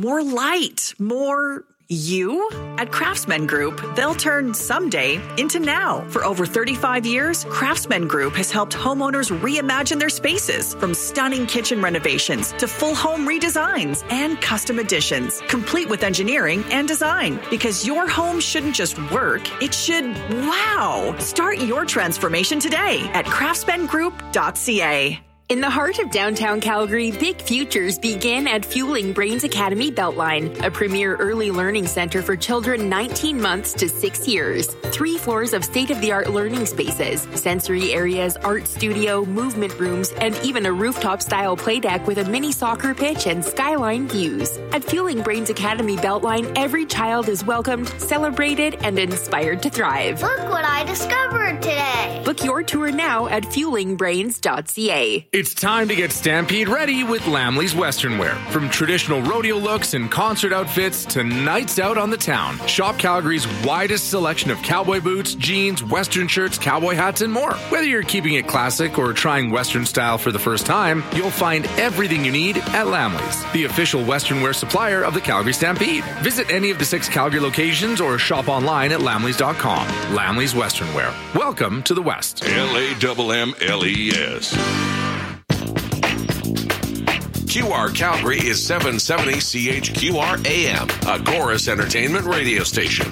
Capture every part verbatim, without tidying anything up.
more light, more you? At Craftsman Group, they'll turn someday into now. For over thirty-five years, Craftsman Group has helped homeowners reimagine their spaces, from stunning kitchen renovations to full home redesigns and custom additions, complete with engineering and design. Because your home shouldn't just work, it should wow. Start your transformation today at craftsman group dot c a. In the heart of downtown Calgary, big futures begin at Fueling Brains Academy Beltline, a premier early learning center for children nineteen months to six years. Three floors of state-of-the-art learning spaces, sensory areas, art studio, movement rooms, and even a rooftop-style playdeck with a mini soccer pitch and skyline views. At Fueling Brains Academy Beltline, every child is welcomed, celebrated, and inspired to thrive. Look what I discovered today. Book your tour now at fueling brains dot c a. It's time to get Stampede ready with Lamley's Western Wear. From traditional rodeo looks and concert outfits to nights out on the town, shop Calgary's widest selection of cowboy boots, jeans, Western shirts, cowboy hats, and more. Whether you're keeping it classic or trying Western style for the first time, you'll find everything you need at Lamley's, the official Western Wear supplier of the Calgary Stampede. Visit any of the six Calgary locations or shop online at lamleys dot com. Lamley's Western Wear. Welcome to the West. L A M M L E S. Q R Calgary is seven seventy C H Q R A M, a Chorus Entertainment radio station.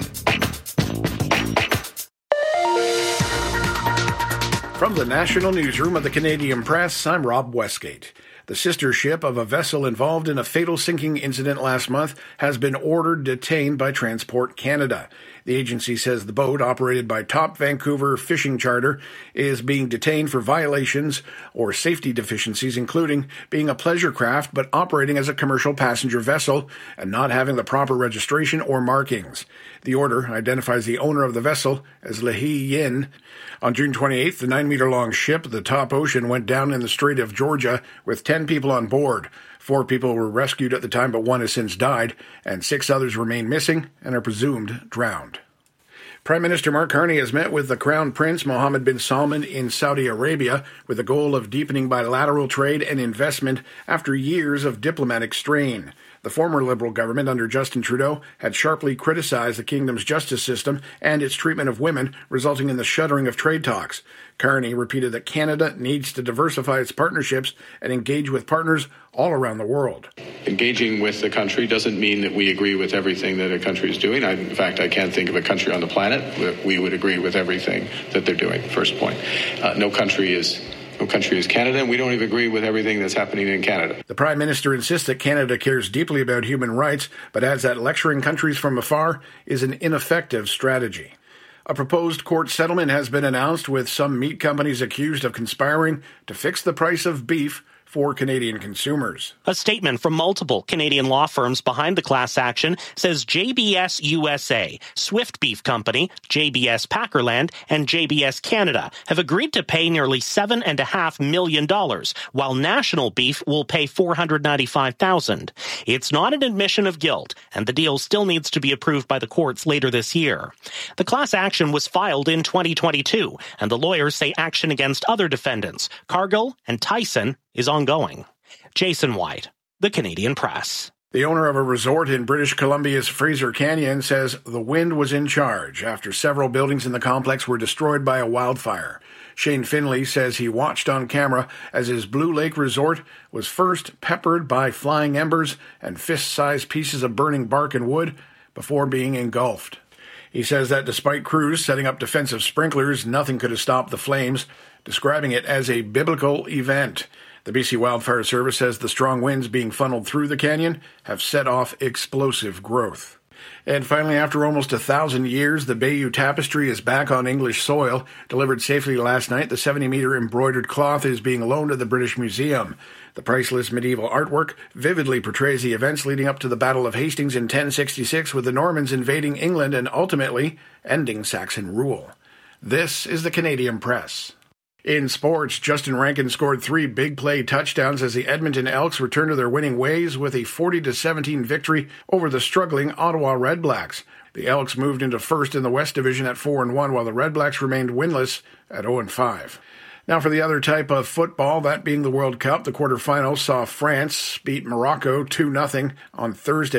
From the National Newsroom of the Canadian Press, I'm Rob Westgate. The sister ship of a vessel involved in a fatal sinking incident last month has been ordered detained by Transport Canada. The agency says the boat, operated by Top Vancouver Fishing Charter, is being detained for violations or safety deficiencies, including being a pleasure craft but operating as a commercial passenger vessel and not having the proper registration or markings. The order identifies the owner of the vessel as Lehi Yin. On June twenty-eighth, the nine-meter-long ship, the Top Ocean, went down in the Strait of Georgia with ten people on board. Four people were rescued at the time, but one has since died, and six others remain missing and are presumed drowned. Prime Minister Mark Carney has met with the Crown Prince Mohammed bin Salman in Saudi Arabia with the goal of deepening bilateral trade and investment after years of diplomatic strain. The former Liberal government under Justin Trudeau had sharply criticized the kingdom's justice system and its treatment of women, resulting in the shuttering of trade talks. Carney repeated that Canada needs to diversify its partnerships and engage with partners all around the world. Engaging with the country doesn't mean that we agree with everything that a country is doing. I, in fact, I can't think of a country on the planet that we would agree with everything that they're doing, first point. Uh, no country is... No country is Canada, and we don't even agree with everything that's happening in Canada. The Prime Minister insists that Canada cares deeply about human rights, but adds that lecturing countries from afar is an ineffective strategy. A proposed court settlement has been announced with some meat companies accused of conspiring to fix the price of beef for Canadian consumers. A statement from multiple Canadian law firms behind the class action says J B S U S A, Swift Beef Company, J B S Packerland, and J B S Canada have agreed to pay nearly seven point five million dollars, while National Beef will pay four hundred ninety-five thousand dollars. It's not an admission of guilt, and the deal still needs to be approved by the courts later this year. The class action was filed in twenty twenty-two, and the lawyers say action against other defendants, Cargill and Tyson, is ongoing. Jason White, The Canadian Press. The owner of a resort in British Columbia's Fraser Canyon says the wind was in charge after several buildings in the complex were destroyed by a wildfire. Shane Finley says he watched on camera as his Blue Lake resort was first peppered by flying embers and fist-sized pieces of burning bark and wood before being engulfed. He says that despite crews setting up defensive sprinklers, nothing could have stopped the flames, describing it as a biblical event. The B C Wildfire Service says the strong winds being funneled through the canyon have set off explosive growth. And finally, after almost a thousand years, the Bayeux Tapestry is back on English soil. Delivered safely last night, the seventy-meter embroidered cloth is being loaned to the British Museum. The priceless medieval artwork vividly portrays the events leading up to the Battle of Hastings in ten sixty-six, with the Normans invading England and ultimately ending Saxon rule. This is the Canadian Press. In sports, Justin Rankin scored three big play touchdowns as the Edmonton Elks returned to their winning ways with a forty to seventeen victory over the struggling Ottawa Redblacks. The Elks moved into first in the West Division at four and one, while the Redblacks remained winless at oh and five. Now for the other type of football, that being the World Cup, the quarterfinals saw France beat Morocco two nothing on Thursday.